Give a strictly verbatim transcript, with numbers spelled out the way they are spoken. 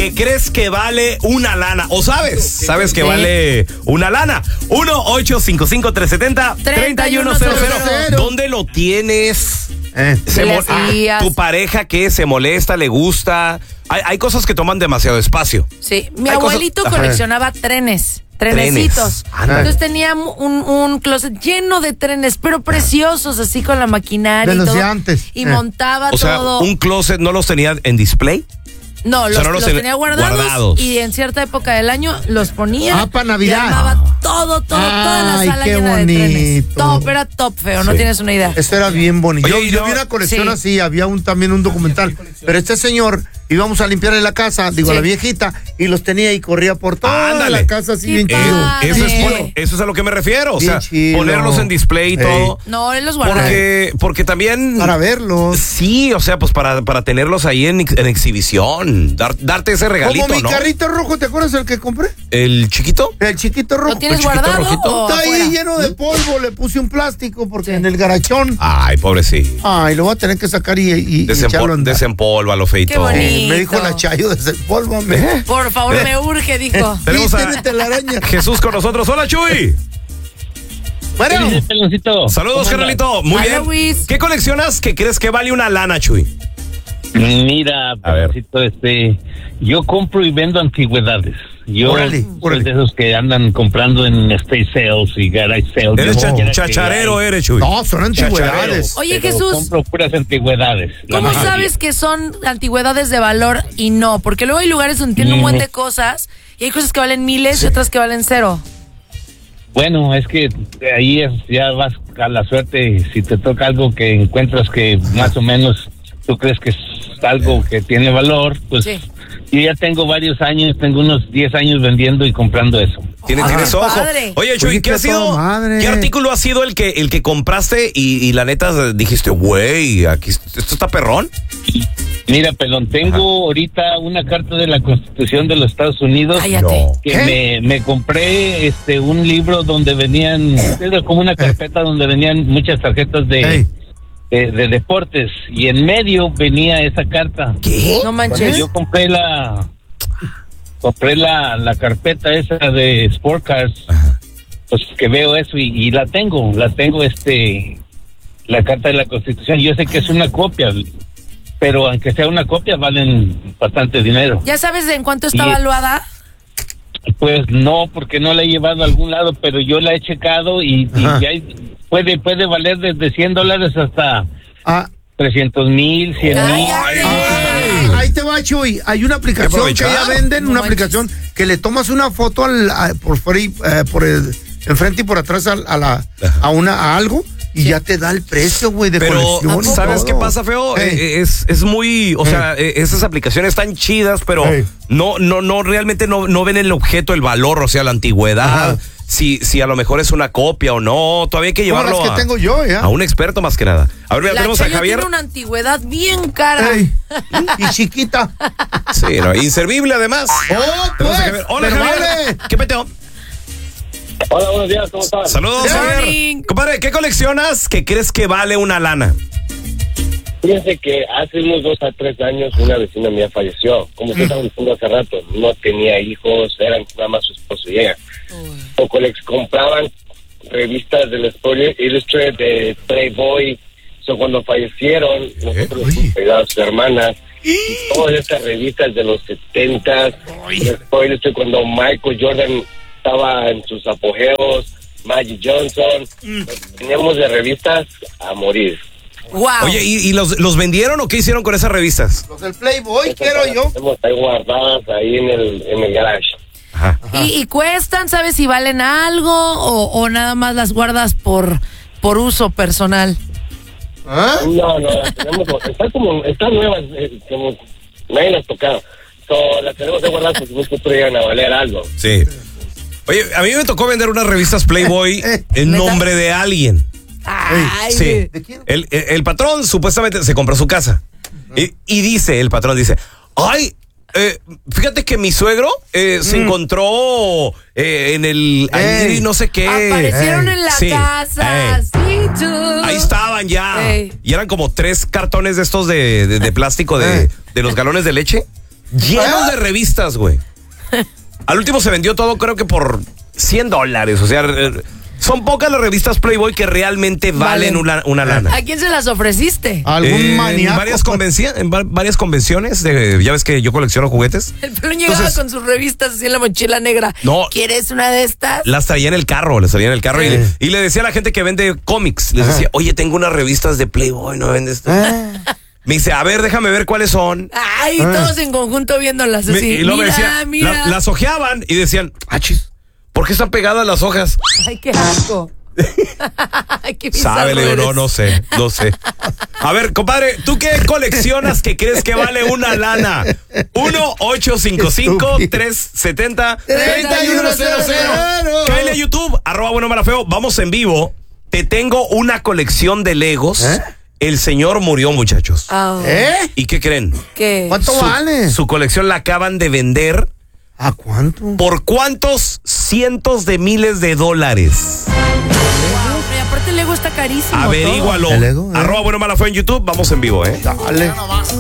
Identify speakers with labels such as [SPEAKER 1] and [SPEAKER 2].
[SPEAKER 1] que crees que vale una lana. ¿O sabes? ¿Sabes que
[SPEAKER 2] Sí.
[SPEAKER 1] vale una lana? uno ocho cinco cinco tres siete cero tres uno cero cero. ¿Dónde lo tienes?
[SPEAKER 3] Eh.
[SPEAKER 1] Se
[SPEAKER 2] ¿Qué le
[SPEAKER 1] mo- ah,
[SPEAKER 2] hacías?
[SPEAKER 1] ¿Tu pareja qué? ¿Se molesta? ¿Le gusta? Hay, hay cosas que toman demasiado espacio.
[SPEAKER 2] Sí, mi
[SPEAKER 1] Hay
[SPEAKER 2] abuelito
[SPEAKER 1] cosas-
[SPEAKER 2] coleccionaba trenes. Trenecitos.
[SPEAKER 1] Trenes. Ándale.
[SPEAKER 2] Entonces tenía un, un closet lleno de trenes, pero preciosos, así con la maquinaria
[SPEAKER 3] De
[SPEAKER 2] y
[SPEAKER 3] los
[SPEAKER 2] todo.
[SPEAKER 3] de antes.
[SPEAKER 2] Y
[SPEAKER 3] Eh.
[SPEAKER 2] montaba
[SPEAKER 1] O sea,
[SPEAKER 2] todo.
[SPEAKER 1] un closet no los tenía en display.
[SPEAKER 2] No,
[SPEAKER 1] o
[SPEAKER 2] los,
[SPEAKER 1] sea, no los
[SPEAKER 2] los
[SPEAKER 1] ten-
[SPEAKER 2] tenía guardados,
[SPEAKER 1] guardados.
[SPEAKER 2] y en cierta época del año los ponía.
[SPEAKER 3] Ah, pa' Navidad.
[SPEAKER 2] Y armaba todo, todo, toda la
[SPEAKER 3] Ay,
[SPEAKER 2] sala
[SPEAKER 3] qué
[SPEAKER 2] llena de trenes.
[SPEAKER 3] bonito.
[SPEAKER 2] Top, era top feo, no
[SPEAKER 1] Sí.
[SPEAKER 2] tienes una idea.
[SPEAKER 3] Eso era bien bonito.
[SPEAKER 1] Oye,
[SPEAKER 3] yo
[SPEAKER 1] y
[SPEAKER 3] yo
[SPEAKER 1] no-
[SPEAKER 3] vi una colección
[SPEAKER 2] Sí.
[SPEAKER 3] así, había un también un documental. Pero este señor íbamos a limpiarle la casa, digo,
[SPEAKER 2] Sí.
[SPEAKER 3] a la viejita, y los tenía y corría por toda
[SPEAKER 1] Ándale.
[SPEAKER 3] la casa así
[SPEAKER 2] Qué
[SPEAKER 3] bien
[SPEAKER 1] Eh,
[SPEAKER 3] chido.
[SPEAKER 2] padre.
[SPEAKER 1] eso, es,
[SPEAKER 2] Sí.
[SPEAKER 1] pon- eso es a lo que me refiero. O
[SPEAKER 3] Bien
[SPEAKER 1] sea,
[SPEAKER 3] chido.
[SPEAKER 1] ponerlos en display y
[SPEAKER 3] Ey.
[SPEAKER 1] todo.
[SPEAKER 2] No, él los guardaba.
[SPEAKER 1] Porque, porque también.
[SPEAKER 3] Para verlos.
[SPEAKER 1] Sí, o sea, pues para, para tenerlos ahí en, ex- en exhibición. Dar- darte ese regalito,
[SPEAKER 3] Como mi
[SPEAKER 1] ¿no?
[SPEAKER 3] carrito rojo, ¿te acuerdas el que compré?
[SPEAKER 1] ¿El chiquito?
[SPEAKER 3] El chiquito rojo.
[SPEAKER 2] ¿Lo tienes
[SPEAKER 1] ¿El chiquito
[SPEAKER 2] guardado?
[SPEAKER 1] rojito?
[SPEAKER 2] o
[SPEAKER 3] Está ahí
[SPEAKER 2] afuera?
[SPEAKER 3] lleno de polvo, le puse un plástico porque
[SPEAKER 2] Sí.
[SPEAKER 3] en el garachón.
[SPEAKER 1] Ay, pobrecito.
[SPEAKER 3] Ay, lo voy a tener que sacar y, y, y echarlo a
[SPEAKER 1] Desempol
[SPEAKER 3] andar.
[SPEAKER 1] desempolva lo feito.
[SPEAKER 2] Qué bonito.
[SPEAKER 3] Sí, me dijo la Chayo, desempólvame.
[SPEAKER 2] Por favor, me urge, dijo.
[SPEAKER 1] Tenemos
[SPEAKER 3] Sí,
[SPEAKER 1] a
[SPEAKER 3] tiene telaraña.
[SPEAKER 1] Jesús con nosotros. Hola, Chuy.
[SPEAKER 3] Bueno,
[SPEAKER 4] Peloncito.
[SPEAKER 1] Saludos,
[SPEAKER 4] ¿Cómo
[SPEAKER 1] carnalito. Muy
[SPEAKER 2] Hola,
[SPEAKER 1] bien.
[SPEAKER 2] Luis.
[SPEAKER 1] ¿Qué coleccionas que crees que vale una lana, Chuy?
[SPEAKER 4] andas? Mira,
[SPEAKER 1] A ver.
[SPEAKER 4] Peloncito, este, yo compro y vendo antigüedades. Yo
[SPEAKER 3] Órale,
[SPEAKER 4] soy
[SPEAKER 3] órale.
[SPEAKER 4] de esos que andan comprando en estate sales y garage sales.
[SPEAKER 1] Eres
[SPEAKER 4] Yo
[SPEAKER 1] cha-
[SPEAKER 4] quiera que
[SPEAKER 1] chacharero,
[SPEAKER 4] hay,
[SPEAKER 1] eres, Chuy.
[SPEAKER 3] no, son antigüedades.
[SPEAKER 2] Oye,
[SPEAKER 4] pero
[SPEAKER 2] Jesús.
[SPEAKER 4] compro puras antigüedades. la
[SPEAKER 2] ¿Cómo
[SPEAKER 4] mayoría.
[SPEAKER 2] sabes que son antigüedades de valor y no? Porque luego hay lugares donde tienen un buen de cosas y hay cosas que valen miles y otras que valen cero.
[SPEAKER 4] Bueno, es que ahí es, ya vas a la suerte. Si te toca algo que encuentras que más o menos tú crees que es algo que tiene valor, pues
[SPEAKER 2] Sí.
[SPEAKER 4] yo ya tengo varios años, tengo unos diez años vendiendo y comprando eso.
[SPEAKER 1] Tienes,
[SPEAKER 2] Ah,
[SPEAKER 1] tienes
[SPEAKER 2] qué
[SPEAKER 1] ojo.
[SPEAKER 2] padre.
[SPEAKER 1] Oye, Chuy,
[SPEAKER 3] Oye,
[SPEAKER 1] ¿qué
[SPEAKER 3] qué
[SPEAKER 1] ha sido?
[SPEAKER 3] toda madre.
[SPEAKER 1] ¿Qué artículo ha sido el que el que compraste y, y la neta dijiste, güey, aquí esto está perrón?
[SPEAKER 4] Mira, Pelón, tengo
[SPEAKER 1] Ajá.
[SPEAKER 4] ahorita una carta de la Constitución de los Estados Unidos.
[SPEAKER 2] Cállate.
[SPEAKER 4] Que
[SPEAKER 3] ¿Qué?
[SPEAKER 4] me, me compré este un libro donde venían, era como una carpeta donde venían muchas tarjetas de,
[SPEAKER 3] Ey.
[SPEAKER 4] de, de deportes y en medio venía esa carta.
[SPEAKER 1] ¿Qué?
[SPEAKER 2] No
[SPEAKER 4] Cuando
[SPEAKER 2] manches.
[SPEAKER 4] yo compré la compré la, la carpeta esa de Sport Cars, pues que veo eso y, y la tengo, la tengo este la carta de la Constitución. Yo sé que es una copia, pero aunque sea una copia valen bastante dinero.
[SPEAKER 2] ¿Ya sabes en cuánto está
[SPEAKER 4] Y-
[SPEAKER 2] valuada?
[SPEAKER 4] Pues no, porque no la he llevado a algún lado, pero yo la he checado y, y
[SPEAKER 3] Ajá.
[SPEAKER 4] ya hay- puede puede valer desde cien dólares hasta
[SPEAKER 3] Ah,
[SPEAKER 4] trescientos mil, cien mil.
[SPEAKER 2] Ay,
[SPEAKER 3] ah, ahí te va, Chuy. Hay una aplicación que
[SPEAKER 1] aprovechar.
[SPEAKER 3] ya venden,
[SPEAKER 2] No
[SPEAKER 3] una
[SPEAKER 2] manches.
[SPEAKER 3] aplicación que le tomas una foto al, a- por fuera y, eh, por el enfrente y por atrás al- a, la a una a algo y ya te da el precio, güey, de
[SPEAKER 1] Pero,
[SPEAKER 3] colección. y
[SPEAKER 1] ¿sabes
[SPEAKER 3] todo.
[SPEAKER 1] qué pasa, feo?
[SPEAKER 3] Ey.
[SPEAKER 1] Eh, Es, es muy, o
[SPEAKER 3] Ey.
[SPEAKER 1] sea, eh, esas aplicaciones están chidas, pero
[SPEAKER 3] Ey.
[SPEAKER 1] no, no, no, realmente no, no ven el objeto, el valor, o sea, la antigüedad,
[SPEAKER 3] Ajá.
[SPEAKER 1] si, si a lo mejor es una copia o no, todavía hay que
[SPEAKER 3] Como
[SPEAKER 1] llevarlo
[SPEAKER 3] las que
[SPEAKER 1] a,
[SPEAKER 3] tengo yo, ¿ya?
[SPEAKER 1] a un experto más que nada. A ver, mira,
[SPEAKER 2] La
[SPEAKER 1] tenemos a
[SPEAKER 2] Chayo
[SPEAKER 1] Javier.
[SPEAKER 2] tiene una antigüedad bien cara.
[SPEAKER 3] Ey. Y chiquita.
[SPEAKER 1] Sí, no, inservible además.
[SPEAKER 3] ¡Oh,
[SPEAKER 1] Tenemos a
[SPEAKER 3] pues!
[SPEAKER 1] Javier. Hola,
[SPEAKER 3] pero
[SPEAKER 1] Javier.
[SPEAKER 3] vale.
[SPEAKER 1] ¿Qué peteo?
[SPEAKER 4] Hola, buenos días, ¿cómo estás?
[SPEAKER 1] Saludos,
[SPEAKER 3] Good
[SPEAKER 1] Javier.
[SPEAKER 2] morning.
[SPEAKER 1] Compadre, ¿qué coleccionas que crees que vale una lana?
[SPEAKER 5] Fíjense que hace unos dos a tres años una vecina mía falleció. Como usted estaba diciendo hace rato, no tenía hijos, eran nada más su esposo y ella. O colex compraban revistas del Sport Illustrated, de Playboy. So, cuando fallecieron, nosotros
[SPEAKER 3] Oye.
[SPEAKER 5] nos cuidamos a sus hermanas. Y todas estas revistas de los setentas, Sport Illustrated, cuando Michael Jordan estaba en sus apogeos, Magic Johnson, teníamos de revistas a morir.
[SPEAKER 2] Wow.
[SPEAKER 1] Oye, ¿y, y los, los vendieron o qué hicieron con esas revistas?
[SPEAKER 3] Los del Playboy,
[SPEAKER 5] Esas
[SPEAKER 3] quiero
[SPEAKER 5] las
[SPEAKER 3] yo.
[SPEAKER 5] tenemos ahí guardadas ahí en el, en el garage.
[SPEAKER 1] Ajá.
[SPEAKER 2] ¿Y, y cuestan? ¿Sabes si valen algo o, o nada más las guardas por, por uso personal?
[SPEAKER 3] ¿Ah?
[SPEAKER 5] No, no, las tenemos, están como, están nuevas, eh, como nadie las tocado. So, las tenemos ahí guardadas porque no podrían a valer algo.
[SPEAKER 1] Sí. Oye, a mí me tocó vender unas revistas Playboy en
[SPEAKER 2] ¿Neta?
[SPEAKER 1] nombre de alguien.
[SPEAKER 2] Ay,
[SPEAKER 1] Sí.
[SPEAKER 3] ¿De quién?
[SPEAKER 1] El, el, el patrón supuestamente se compró su casa. Y, y dice, el patrón dice, ay, eh, fíjate que mi suegro eh, se encontró eh, en el... ahí
[SPEAKER 3] Ey.
[SPEAKER 1] no sé qué.
[SPEAKER 2] Aparecieron
[SPEAKER 3] Ey.
[SPEAKER 2] en la
[SPEAKER 1] Sí.
[SPEAKER 2] casa.
[SPEAKER 1] Ey.
[SPEAKER 2] Sí, tú.
[SPEAKER 1] Ahí estaban ya.
[SPEAKER 2] Ey.
[SPEAKER 1] Y eran como tres cartones de estos de, de, de plástico de,
[SPEAKER 3] Ey.
[SPEAKER 1] de los galones de leche. llenos de revistas, güey. Al último se vendió todo, creo que por cien dólares. O sea, son pocas las revistas Playboy que realmente valen, valen. Una, una lana.
[SPEAKER 2] ¿A quién se las ofreciste?
[SPEAKER 3] ¿Algún
[SPEAKER 1] eh,
[SPEAKER 3] maníaco?
[SPEAKER 1] En varias, convenci- en va- varias convenciones. De, ya ves que yo colecciono juguetes.
[SPEAKER 2] El pelón llegaba
[SPEAKER 1] Entonces,
[SPEAKER 2] con sus revistas así en la mochila negra.
[SPEAKER 1] No.
[SPEAKER 2] ¿Quieres una de estas?
[SPEAKER 1] Las traía en el carro, las traía en el carro.
[SPEAKER 3] Sí.
[SPEAKER 1] Y, le, y le decía a la gente que vende cómics, les
[SPEAKER 3] Ajá.
[SPEAKER 1] decía, oye, tengo unas revistas de Playboy, ¿no vendes?
[SPEAKER 3] Ah.
[SPEAKER 1] Me dice, a ver, déjame ver cuáles son.
[SPEAKER 2] Ay,
[SPEAKER 3] Ah.
[SPEAKER 2] todos en conjunto viéndolas
[SPEAKER 1] Me-
[SPEAKER 2] así.
[SPEAKER 1] y luego
[SPEAKER 2] mira,
[SPEAKER 1] me decía,
[SPEAKER 2] mira.
[SPEAKER 1] la- las ojeaban y decían, ah, chis, ¿por qué están pegadas las hojas?
[SPEAKER 2] Ay, qué asco. Ay, qué
[SPEAKER 1] Sabe, le digo,
[SPEAKER 2] bizarro
[SPEAKER 1] no,
[SPEAKER 2] eres.
[SPEAKER 1] no sé, no sé. A ver, compadre, ¿tú qué coleccionas que crees que vale una lana? uno ocho cinco cinco, tres siete cero, tres uno cero cero. Cáele a YouTube, arroba bueno mala feo. Vamos en vivo. Te tengo una colección de Legos.
[SPEAKER 3] ¿Eh?
[SPEAKER 1] El señor murió, muchachos.
[SPEAKER 2] Ah,
[SPEAKER 3] ¿Eh?
[SPEAKER 1] ¿Y qué creen?
[SPEAKER 2] ¿Qué?
[SPEAKER 3] ¿Cuánto
[SPEAKER 1] Su-
[SPEAKER 3] vale?
[SPEAKER 1] Su colección la acaban de vender.
[SPEAKER 3] ¿A cuánto?
[SPEAKER 1] ¿Por cuántos cientos de miles de dólares?
[SPEAKER 2] Wow, y aparte el Lego está carísimo.
[SPEAKER 1] Averígualo.
[SPEAKER 3] ¿El Lego? ¿Eh?
[SPEAKER 1] Arroba bueno mala feo en YouTube. Vamos en vivo, ¿eh?
[SPEAKER 3] Dale.